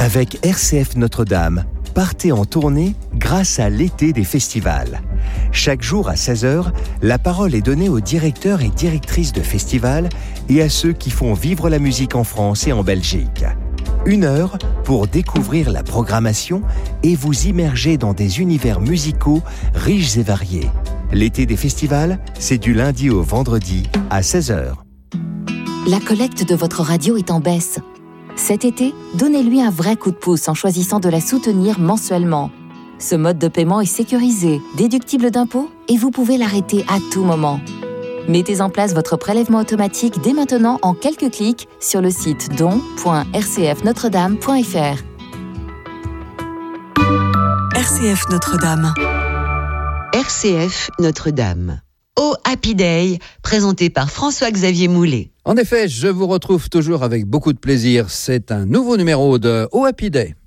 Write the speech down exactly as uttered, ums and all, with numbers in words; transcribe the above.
Avec R C F Notre-Dame, partez en tournée grâce à l'été des festivals. Chaque jour à seize heures, la parole est donnée aux directeurs et directrices de festivals et à ceux qui font vivre la musique en France et en Belgique. Une heure pour découvrir la programmation et vous immerger dans des univers musicaux riches et variés. L'été des festivals, c'est du lundi au vendredi à seize heures. La collecte de votre radio est en baisse. Cet été, donnez-lui un vrai coup de pouce en choisissant de la soutenir mensuellement. Ce mode de paiement est sécurisé, déductible d'impôts et vous pouvez l'arrêter à tout moment. Mettez en place votre prélèvement automatique dès maintenant en quelques clics sur le site don point r c f notre dame point f r. R C F Notre-Dame. R C F Notre-Dame. Oh Happy Day, présenté par François-Xavier Moulet. En effet, je vous retrouve toujours avec beaucoup de plaisir. C'est un nouveau numéro de Oh Happy Day.